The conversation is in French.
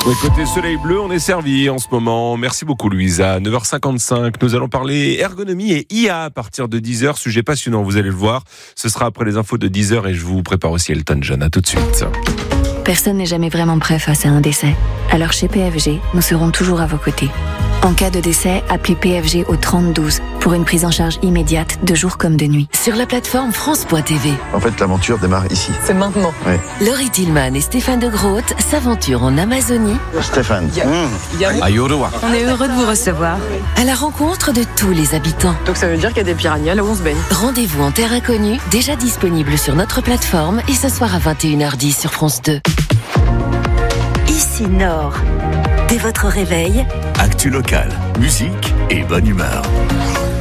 Côté soleil bleu, on est servi en ce moment. Merci beaucoup Louisa. 9h55, nous allons parler ergonomie et IA à partir de 10h. Sujet passionnant, vous allez le voir. Ce sera après les infos de 10h et je vous prépare aussi Elton John. À tout de suite. Personne n'est jamais vraiment prêt face à un décès. Alors chez PFG, nous serons toujours à vos côtés. En cas de décès, appelez PFG au 3012 pour une prise en charge immédiate de jour comme de nuit. Sur la plateforme France.tv. En fait, l'aventure démarre ici. C'est maintenant. Oui. Laurie Tillman et Stéphane de Groot s'aventurent en Amazonie. Stéphane. On est heureux de vous recevoir. À la rencontre de tous les habitants. Donc ça veut dire qu'il y a des piranhas là où on se baigne. Rendez-vous en terre inconnue, déjà disponible sur notre plateforme et ce soir à 21h10 sur France 2. Ici Nord. Dès votre réveil, actu local, musique et bonne humeur.